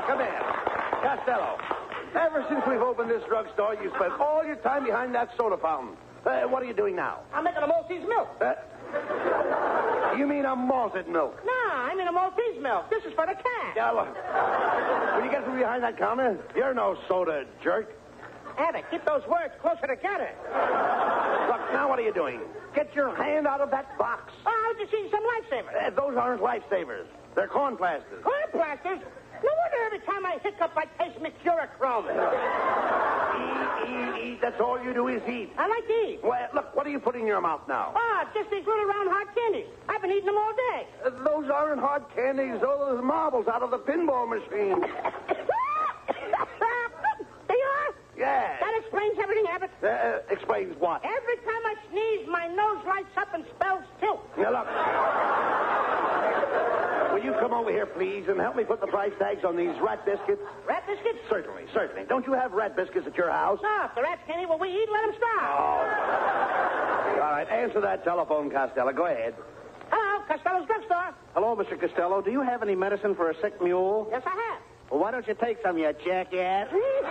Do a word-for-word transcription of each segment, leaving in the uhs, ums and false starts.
come in. Costello, ever since we've opened this drugstore, you spent all your time behind that soda fountain. Uh, what are you doing now? I'm making a Maltese milk. Uh, you mean a malted milk? No, I mean a Maltese milk. This is for the cat. Yeah, well, will you get from behind that counter? You're no soda jerk. Abbott, keep those words closer together. Look, now what are you doing? Get your hand out of that box. Oh, I was just eating some lifesavers. Uh, those aren't lifesavers. They're corn plasters. Corn plasters? No wonder every time I hiccup, I taste mercurochrome. Eat, eat, eat. That's all you do is eat. I like to eat. Well, look, what are you putting in your mouth now? Oh, it's just these little round hard candies. I've been eating them all day. Uh, those aren't hard candies. Those are marbles out of the pinball machine. They are? Yeah. That explains everything, Abbott. Uh, uh, explains what? Every time I sneeze, my nose lights up and spells tilt. Now, look. Will you come over here, please, and help me put the price tags on these rat biscuits? Rat biscuits? Certainly, certainly. Don't you have rat biscuits at your house? No, if the rats can't eat what we eat, let them starve. Oh. All right, answer that telephone, Costello. Go ahead. Hello, Costello's drugstore. Hello, Mister Costello. Do you have any medicine for a sick mule? Yes, I have. Well, why don't you take some, you jackass?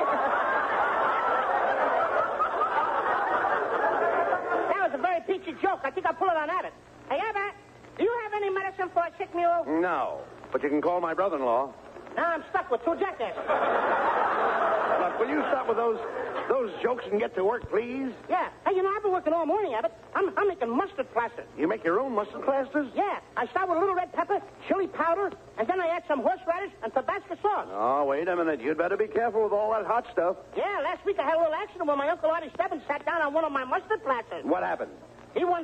That was a very peachy joke. I think I'll pull it on Abbott. Hey, Abbott, do you have any medicine for a sick mule? No, but you can call my brother-in-law. Now I'm stuck with two jackasses. Look, will you stop with those those jokes and get to work, please? Yeah. Hey, you know, I've been working all morning, Abbott. I'm, I'm making mustard plasters. You make your own mustard plasters? Yeah. I start with a little red pepper, chili powder, and then I add some horseradish and Tabasco sauce. Oh, wait a minute. You'd better be careful with all that hot stuff. Yeah, last week I had a little accident when my Uncle Artie Stebbins sat down on one of my mustard plasters. What happened? He won